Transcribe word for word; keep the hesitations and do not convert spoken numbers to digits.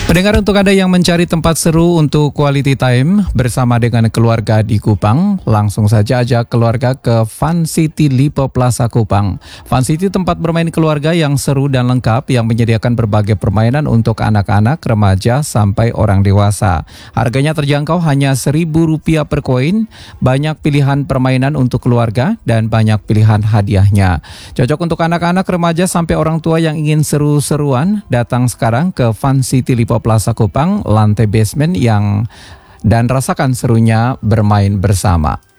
Pendengar, untuk Anda yang mencari tempat seru untuk quality time bersama dengan keluarga di Kupang, langsung saja ajak keluarga ke Fun City Lipo Plaza Kupang. Fun City tempat bermain keluarga yang seru dan lengkap yang menyediakan berbagai permainan untuk anak-anak, remaja, sampai orang dewasa. Harganya terjangkau, hanya seribu rupiah per koin, banyak pilihan permainan untuk keluarga, dan banyak pilihan hadiahnya. Cocok untuk anak-anak, remaja, sampai orang tua yang ingin seru-seruan. Datang sekarang ke Fun City Lipo Plaza Kupang, lantai basement yang dan rasakan serunya bermain bersama.